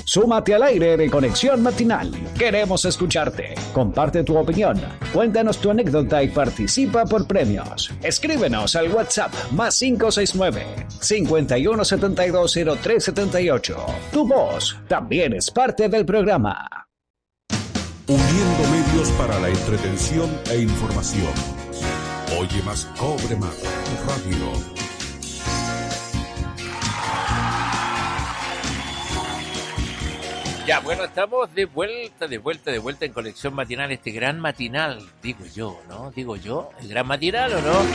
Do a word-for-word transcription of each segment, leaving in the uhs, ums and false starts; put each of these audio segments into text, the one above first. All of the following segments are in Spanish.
Súmate al aire de Conexión Matinal. Queremos escucharte. Comparte tu opinión. Cuéntanos tu anécdota y participa por premios. Escríbenos al WhatsApp más cinco seis nueve, cinco uno siete dos, cero tres siete ocho. Tu voz también es parte del programa. Uniendo medios para la entretención e información. Oye más, cobre más. Radio. Ya, bueno, estamos de vuelta, de vuelta, de vuelta en Conexión Matinal, este gran matinal, digo yo, ¿no? Digo yo, ¿el gran matinal o no?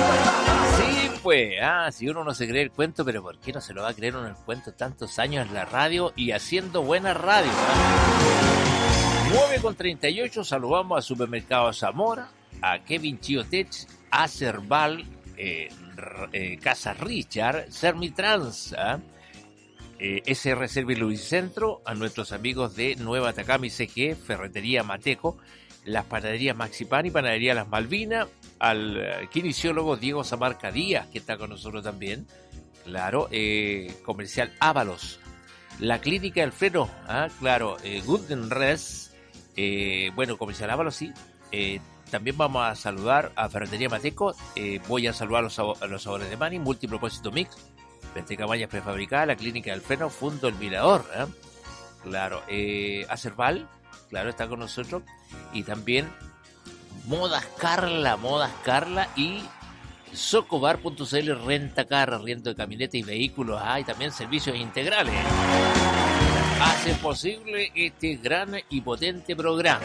Sí, pues, ah, si uno no se cree el cuento, pero ¿por qué no se lo va a creer uno el cuento tantos años en la radio y haciendo buena radio? ¿eh? nueve con treinta y ocho, saludamos a Supermercado Zamora, a Kevin Chiotech, a Cerval, eh, eh, Casa Richard, Sermitrans, ¿eh? Eh, S R Service Luiscentro, a nuestros amigos de Nueva Atacama y C G, Ferretería Mateco, las panaderías Maxipan y Panadería Las Malvinas, al uh, kinesiólogo Diego Zamarca Díaz, que está con nosotros también, claro, eh, Comercial Ábalos, la Clínica del Freno, ah, claro, eh, Gutenres, eh, bueno, Comercial Ábalos, sí, eh, también vamos a saludar a Ferretería Mateco, eh, voy a saludar a los, a los sabores de Mani, Multipropósito Mix, Vente Cabañas Prefabricadas, la Clínica del Freno, Fundo El Mirador, ¿eh? Claro, eh, Acerval, claro, está con nosotros, y también Modas Carla, Modas Carla y Socobar punto c l, renta car, arriendo de camionetas y vehículos, ah, y también servicios integrales. Hace posible este gran y potente programa.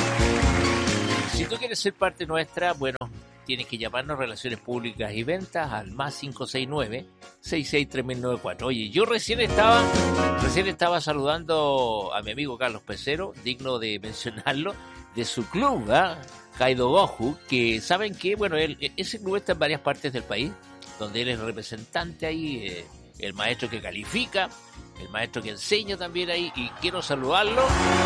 ¿eh? Si tú quieres ser parte nuestra, bueno, tienes que llamarnos Relaciones Públicas y Ventas al más cinco seis nueve, seis seis tres mil noventa y cuatro. Oye, yo recién estaba recién estaba saludando a mi amigo Carlos Pecero, digno de mencionarlo, de su club, ¿eh? Kaido Goju, que saben que, bueno, él, ese club está en varias partes del país, donde él es representante ahí, eh, el maestro que califica, el maestro que enseña también ahí, y quiero saludarlo.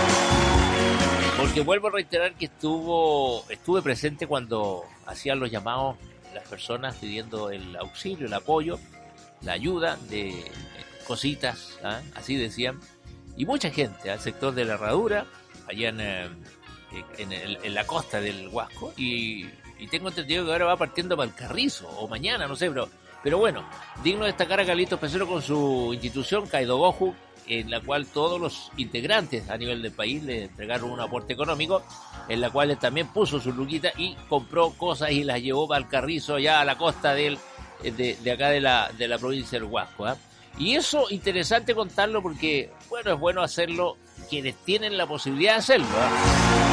Porque vuelvo a reiterar que estuvo estuve presente cuando hacían los llamados las personas pidiendo el auxilio, el apoyo, la ayuda de eh, cositas, ¿eh? Así decían. Y mucha gente al sector de la Herradura, allá en, eh, en, el, en la costa del Huasco. Y, y tengo entendido que ahora va partiendo para el Carrizo, o mañana, no sé, pero, pero bueno, digno de destacar a Carlitos Pecero con su institución, Kaido Goju, en la cual todos los integrantes a nivel del país le entregaron un aporte económico, en la cual él también puso su luquita y compró cosas y las llevó para el Carrizo, ya a la costa del, de, de acá de la, de la provincia del Huasco, ¿eh? Y eso interesante contarlo porque, bueno, es bueno hacerlo quienes tienen la posibilidad de hacerlo, ¿eh?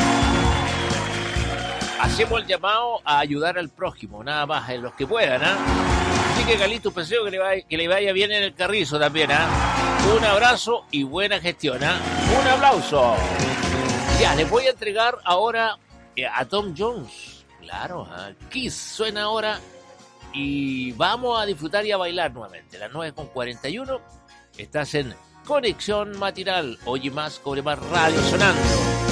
Hacemos el llamado a ayudar al prójimo, nada más, en los que puedan, ¿eh? Así que Carlitos Peseo, que le vaya, que le vaya bien en el Carrizo también, ¿eh? Un abrazo y buena gestión, ¿eh? Un aplauso. Ya, les voy a entregar ahora eh, a Tom Jones. Claro, ¿eh? Kiss suena ahora y vamos a disfrutar y a bailar nuevamente. Las nueve con cuarenta y uno, estás en Conexión Matinal. Oye más, cobre más, radio sonando.